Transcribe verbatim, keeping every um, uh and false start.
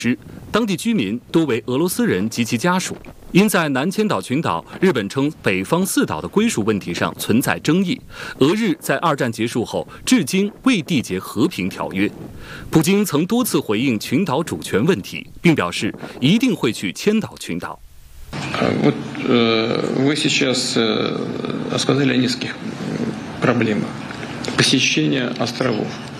之，当地居民多为俄罗斯人及其家属。因在南千岛群岛，日本称北方四岛的归属问题上存在争议，俄日在二战结束后至今未缔结和平条约。普京曾多次回应群岛主权问题，并表示一定会去千岛群岛。 Вот вы сейчас сказали о нескольких проблемах. Посещение островов.